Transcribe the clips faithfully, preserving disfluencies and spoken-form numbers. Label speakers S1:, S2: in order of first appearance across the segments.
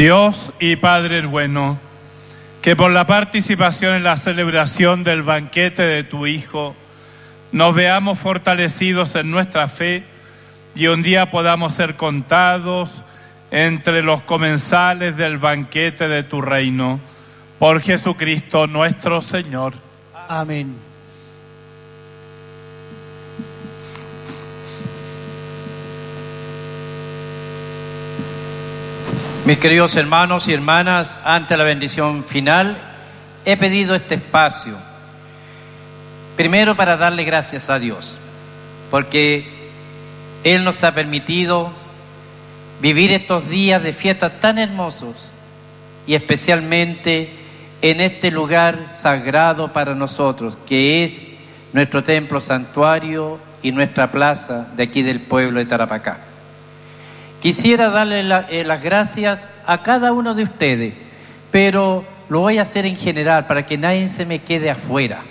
S1: Dios y Padre bueno, que por la participación en la celebración del banquete de tu Hijo, nos veamos fortalecidos en nuestra fe y un día podamos ser contados entre los comensales del banquete de tu reino. Por Jesucristo nuestro Señor.
S2: Amén. Mis queridos hermanos y hermanas, ante la bendición final, he pedido este espacio. Primero para darle gracias a Dios, porque Él nos ha permitido vivir estos días de fiesta tan hermosos y especialmente en este lugar sagrado para nosotros, que es nuestro templo santuario y nuestra plaza de aquí del pueblo de Tarapacá. Quisiera darle la, eh, las gracias a cada uno de ustedes, pero lo voy a hacer en general para que nadie se me quede afuera.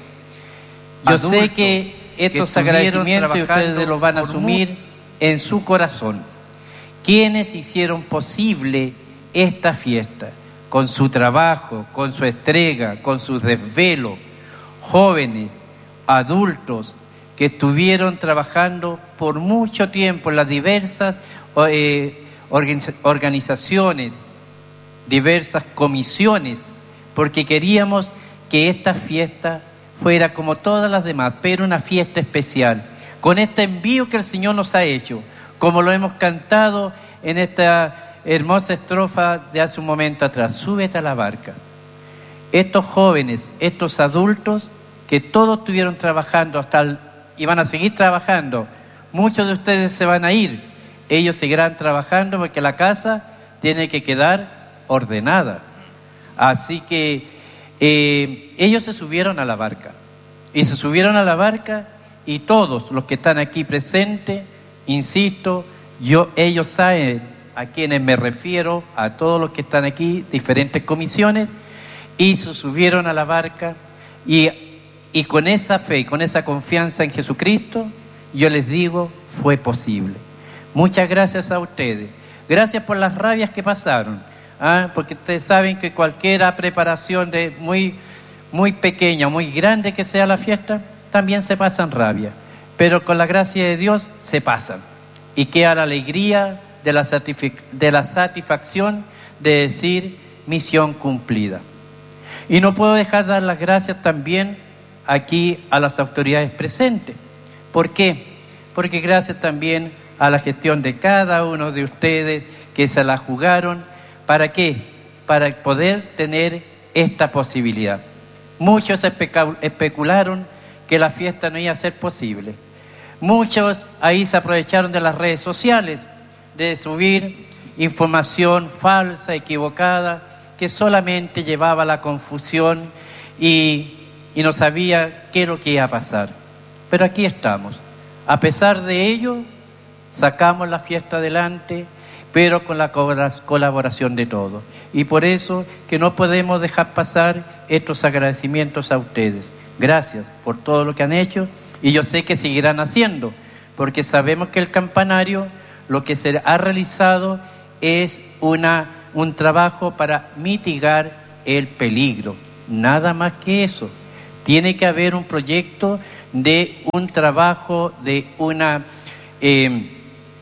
S2: Yo Adultos sé que estos que agradecimientos ustedes los van a asumir en su corazón. Quienes hicieron posible esta fiesta, con su trabajo, con su entrega, con sus desvelos, jóvenes, adultos, que estuvieron trabajando por mucho tiempo en las diversas eh, organizaciones, diversas comisiones, porque queríamos que esta fiesta fuera como todas las demás, pero una fiesta especial, con este envío que el Señor nos ha hecho, como lo hemos cantado en esta hermosa estrofa de hace un momento atrás: súbete a la barca. Estos jóvenes, estos adultos que todos estuvieron trabajando hasta el, y van a seguir trabajando, muchos de ustedes se van a ir, ellos seguirán trabajando porque la casa tiene que quedar ordenada. Así que eh, ellos se subieron a la barca y se subieron a la barca y todos los que están aquí presentes, insisto, yo, ellos saben a quienes me refiero, a todos los que están aquí, diferentes comisiones, y se subieron a la barca y, y con esa fe, con esa confianza en Jesucristo, yo les digo, fue posible. Muchas gracias a ustedes. Gracias por las rabias que pasaron, ¿ah? Porque ustedes saben que cualquier preparación de muy, muy pequeña, muy grande que sea la fiesta, también se pasan rabia. Pero con la gracia de Dios se pasan. Y queda la alegría de la, satisfic- de la satisfacción de decir misión cumplida. Y no puedo dejar de dar las gracias también aquí a las autoridades presentes. ¿Por qué? Porque gracias también a la gestión de cada uno de ustedes que se la jugaron. ¿Para qué? Para poder tener esta posibilidad. Muchos especu- especularon que la fiesta no iba a ser posible. Muchos ahí se aprovecharon de las redes sociales, de subir información falsa, equivocada, que solamente llevaba a la confusión y, y no sabía qué es lo que iba a pasar. Pero aquí estamos. A pesar de ello, sacamos la fiesta adelante, pero con la colaboración de todos. Y por eso que no podemos dejar pasar estos agradecimientos a ustedes. Gracias por todo lo que han hecho y yo sé que seguirán haciendo, porque sabemos que el campanario lo que se ha realizado es una, un trabajo para mitigar el peligro. Nada más que eso. Tiene que haber un proyecto de un trabajo, de una... Eh,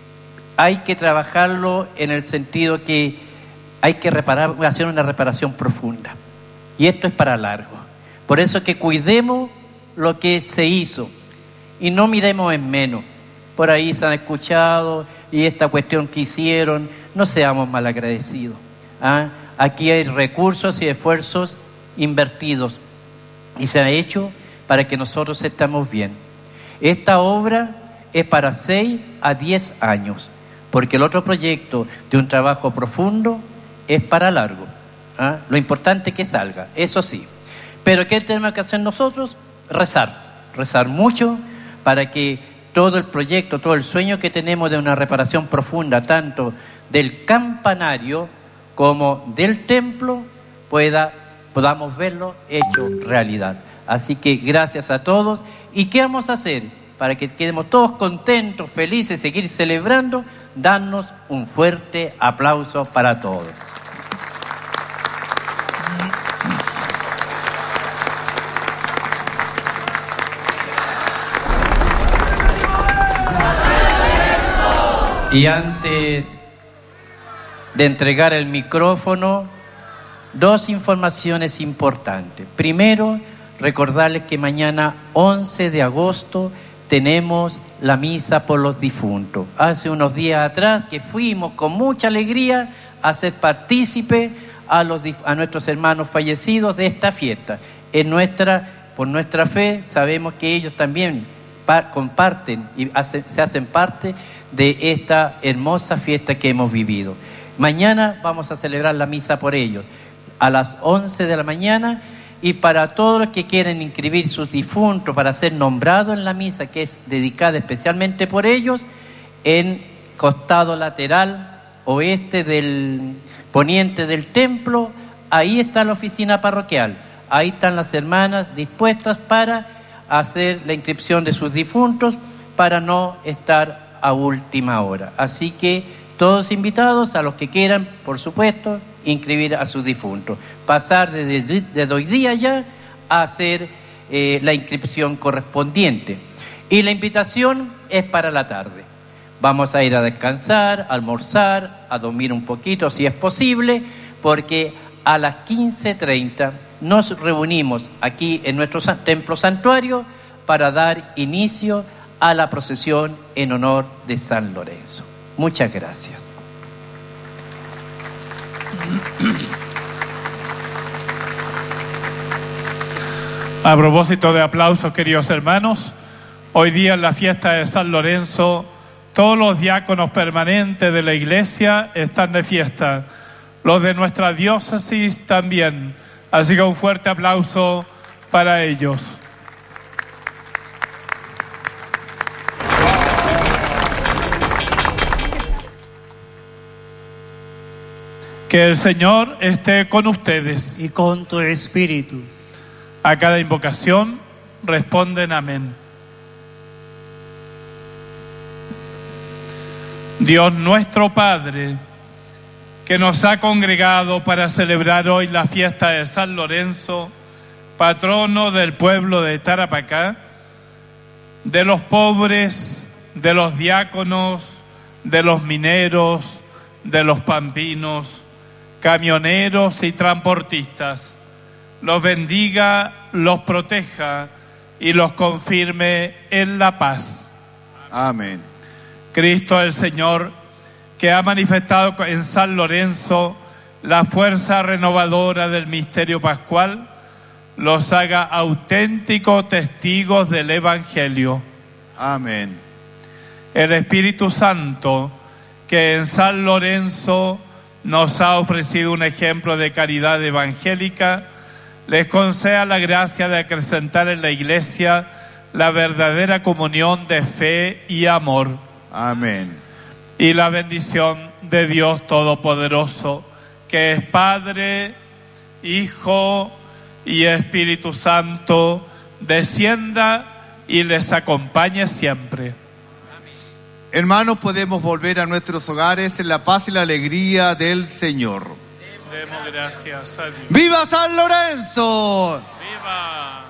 S2: hay que trabajarlo en el sentido que hay que reparar, hacer una reparación profunda. Y esto es para largo. Por eso que cuidemos lo que se hizo y no miremos en menos. Por ahí se han escuchado y esta cuestión que hicieron, no seamos malagradecidos. ¿Ah? Aquí hay recursos y esfuerzos invertidos y se ha hecho para que nosotros estemos bien. Esta obra es para seis a diez años, porque el otro proyecto de un trabajo profundo es para largo. ¿Ah? Lo importante es que salga, eso sí. Pero ¿qué tenemos que hacer nosotros? Rezar, rezar mucho para que todo el proyecto, todo el sueño que tenemos de una reparación profunda, tanto del campanario como del templo, pueda, podamos verlo hecho realidad. Así que gracias a todos. ¿Y qué vamos a hacer? Para que quedemos todos contentos, felices, seguir celebrando, darnos un fuerte aplauso para todos. Y antes de entregar el micrófono, dos informaciones importantes. Primero, recordarles que mañana once de agosto tenemos la misa por los difuntos. Hace unos días atrás que fuimos con mucha alegría a ser partícipe a, los, a nuestros hermanos fallecidos de esta fiesta. En nuestra, por nuestra fe sabemos que ellos también pa- comparten y hace, se hacen parte de esta hermosa fiesta que hemos vivido. Mañana vamos a celebrar la misa por ellos a las once de la mañana, y para todos los que quieren inscribir sus difuntos para ser nombrados en la misa, que es dedicada especialmente por ellos, en costado lateral oeste del poniente del templo, ahí está la oficina parroquial, ahí están las hermanas dispuestas para hacer la inscripción de sus difuntos para no estar a última hora. Así que todos invitados, a los que quieran, por supuesto, inscribir a sus difuntos. Pasar desde, desde hoy día ya a hacer eh, la inscripción correspondiente. Y la invitación es para la tarde. Vamos a ir a descansar, a almorzar, a dormir un poquito si es posible, porque a las quince treinta nos reunimos aquí en nuestro templo santuario para dar inicio a la procesión en honor de San Lorenzo. Muchas gracias.
S1: A propósito de aplausos, queridos hermanos, hoy día en la fiesta de San Lorenzo, todos los diáconos permanentes de la iglesia están de fiesta, los de nuestra diócesis también, así que un fuerte aplauso para ellos. Que el Señor esté con ustedes.
S3: Y con tu espíritu.
S1: A cada invocación responden amén. Dios nuestro Padre, que nos ha congregado para celebrar hoy la fiesta de San Lorenzo, patrono del pueblo de Tarapacá, de los pobres, de los diáconos, de los mineros, de los pampinos, camioneros y transportistas, los bendiga, los proteja y los confirme en la paz.
S4: Amén.
S1: Cristo el Señor, que ha manifestado en San Lorenzo la fuerza renovadora del misterio pascual, los haga auténticos testigos del Evangelio.
S4: Amén.
S1: El Espíritu Santo, que en San Lorenzo nos ha ofrecido un ejemplo de caridad evangélica, les conceda la gracia de acrecentar en la Iglesia la verdadera comunión de fe y amor.
S4: Amén.
S1: Y la bendición de Dios Todopoderoso, que es Padre, Hijo y Espíritu Santo, descienda y les acompañe siempre.
S4: Hermanos, podemos volver a nuestros hogares en la paz y la alegría del Señor.
S1: Demos gracias a Dios.
S4: ¡Viva San Lorenzo!
S1: ¡Viva!